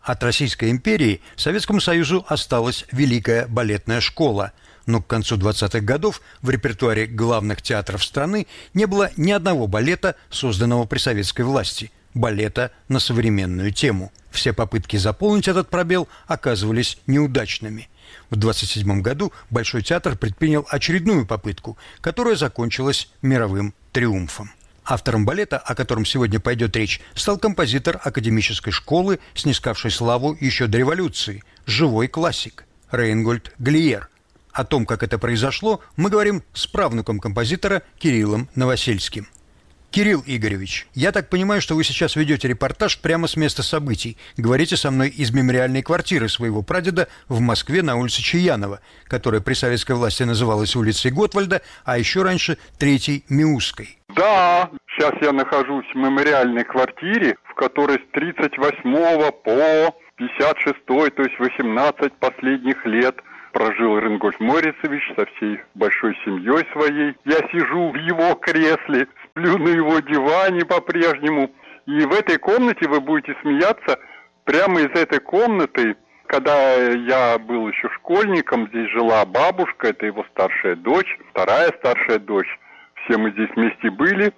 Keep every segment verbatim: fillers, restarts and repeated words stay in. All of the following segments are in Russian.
От Российской империи Советскому Союзу осталась Великая балетная школа, но к концу двадцатых годов в репертуаре главных театров страны не было ни одного балета, созданного при советской власти, балета на современную тему. Все попытки заполнить этот пробел оказывались неудачными. В двадцать седьмом году Большой театр предпринял очередную попытку, которая закончилась мировым триумфом. Автором балета, о котором сегодня пойдет речь, стал композитор академической школы, снискавший славу еще до революции, живой классик Рейнгольд Глиер. О том, как это произошло, мы говорим с правнуком композитора Кириллом Новосельским. Кирилл Игоревич, я так понимаю, что вы сейчас ведете репортаж прямо с места событий. Говорите со мной из мемориальной квартиры своего прадеда в Москве на улице Чаянова, которая при советской власти называлась улицей Готвальда, а еще раньше Третьей Миусской. Да, сейчас я нахожусь в мемориальной квартире, в которой с тридцать восьмого по пятьдесят шестой, то есть восемнадцать последних лет, прожил Рейнгольд Морицевич со всей большой семьей своей. Я сижу в его кресле, сплю на его диване по-прежнему. И в этой комнате, вы будете смеяться, прямо из этой комнаты, когда я был еще школьником, здесь жила бабушка, это его старшая дочь, вторая старшая дочь. Все мы здесь вместе были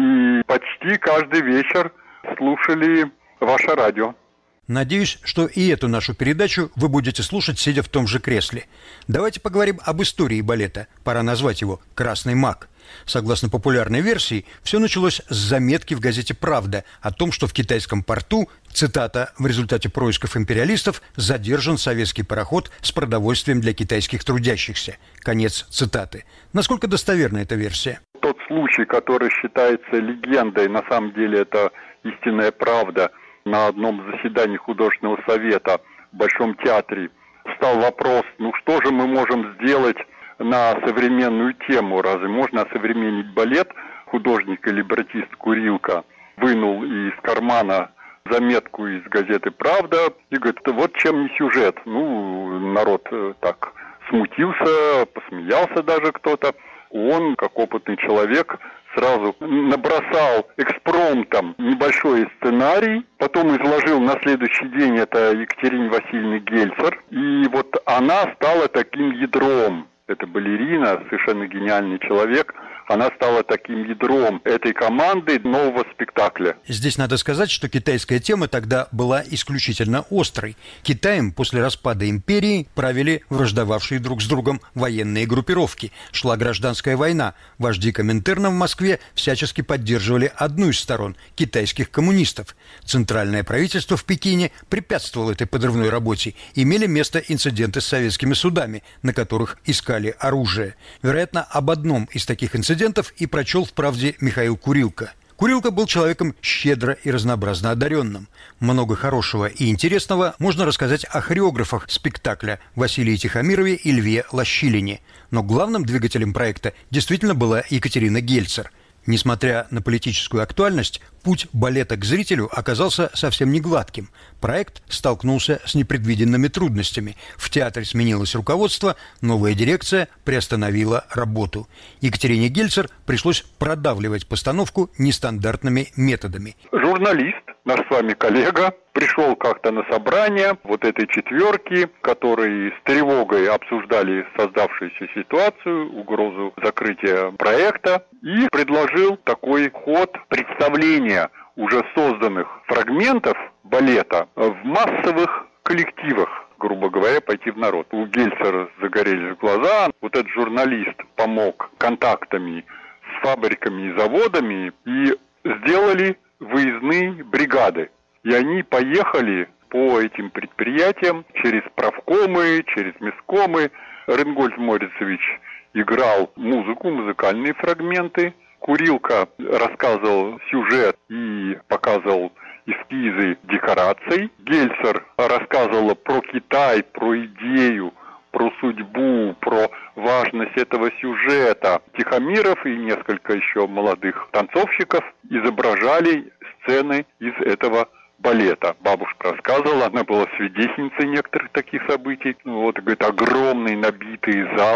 и почти каждый вечер слушали ваше радио. Надеюсь, что и эту нашу передачу вы будете слушать, сидя в том же кресле. Давайте поговорим об истории балета. Пора назвать его «Красный маг». Согласно популярной версии, все началось с заметки в газете «Правда» о том, что в китайском порту, цитата, «в результате происков империалистов задержан советский пароход с продовольствием для китайских трудящихся». Конец цитаты. Насколько достоверна эта версия? Тот случай, который считается легендой, на самом деле это истинная правда. На одном заседании художественного совета в Большом театре встал вопрос, ну что же мы можем сделать на современную тему? Разве можно осовременить балет? Художник и либретист Курилка вынул из кармана заметку из газеты «Правда» и говорит, вот чем не сюжет. Ну, народ так смутился, посмеялся даже кто-то. Он, как опытный человек, сразу набросал экспромтом небольшой сценарий, потом изложил на следующий день это Екатерине Васильевне Гельцер, и вот она стала таким ядром. Это балерина, совершенно гениальный человек. Она стала таким ядром этой команды нового спектакля. Здесь надо сказать, что китайская тема тогда была исключительно острой. Китаем после распада империи правили враждовавшие друг с другом военные группировки. Шла гражданская война. Вожди Коминтерна в Москве всячески поддерживали одну из сторон – китайских коммунистов. Центральное правительство в Пекине препятствовало этой подрывной работе. Имели место инциденты с советскими судами, на которых искали оружие. Вероятно, об одном из таких инцидентов и прочел в «Правде» Михаил Курилка. Курилка был человеком щедро и разнообразно одаренным. Много хорошего и интересного можно рассказать о хореографах спектакля Василии Тихомирове и Льве Лощилине. Но главным двигателем проекта действительно была Екатерина Гельцер. Несмотря на политическую актуальность, путь балета к зрителю оказался совсем не гладким. Проект столкнулся с непредвиденными трудностями. В театре сменилось руководство, новая дирекция приостановила работу. Екатерине Гельцер пришлось продавливать постановку нестандартными методами. Журналист, наш с вами коллега, пришел как-то на собрание вот этой четверки, которые с тревогой обсуждали создавшуюся ситуацию, угрозу закрытия проекта, и предложил такой ход представления уже созданных фрагментов балета в массовых коллективах, грубо говоря, пойти в народ. У Гельцера загорелись глаза. Вот этот журналист помог контактами с фабриками и заводами и сделали выездные бригады. И они поехали по этим предприятиям через правкомы, через месткомы. Рейнгольд Морицевич играл музыку, музыкальные фрагменты. Курилка рассказывал сюжет и показывал эскизы декораций. Гельцер рассказывала про Китай, про идею, про судьбу, про важность этого сюжета. Тихомиров и несколько еще молодых танцовщиков изображали сцены из этого балета. Бабушка рассказывала, она была свидетельницей некоторых таких событий. Вот, говорит, огромные набитые залы.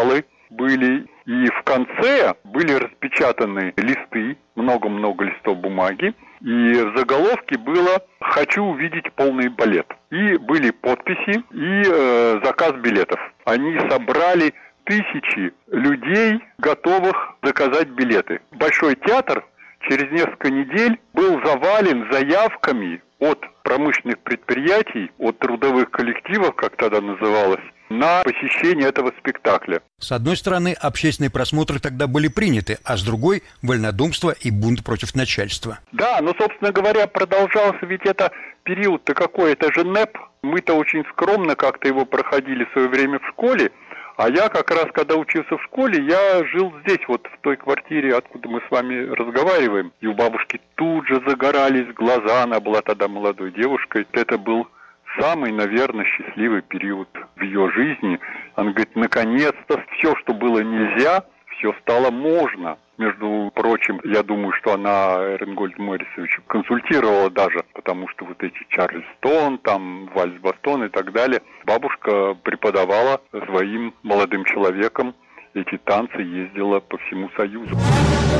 были. И в конце были распечатаны листы, много-много листов бумаги. И в заголовке было «Хочу увидеть полный балет». И были подписи и э, заказ билетов. Они собрали тысячи людей, готовых заказать билеты. Большой театр через несколько недель был завален заявками от промышленных предприятий, от трудовых коллективов, как тогда называлось, на посещение этого спектакля. С одной стороны, общественные просмотры тогда были приняты, а с другой – вольнодумство и бунт против начальства. Да, но, собственно говоря, продолжался ведь это период-то какой, это же НЭП. Мы-то очень скромно как-то его проходили в свое время в школе, а я как раз, когда учился в школе, я жил здесь, вот в той квартире, откуда мы с вами разговариваем. И у бабушки тут же загорались глаза, она была тогда молодой девушкой. Это был самый, наверное, счастливый период в ее жизни. Она говорит, наконец-то все, что было нельзя, все стало можно. Между прочим, я думаю, что она Эренгольда Морисовича консультировала даже, потому что вот эти Чарльстон, там вальс-бастон и так далее, бабушка преподавала своим молодым человекам эти танцы, ездила по всему Союзу.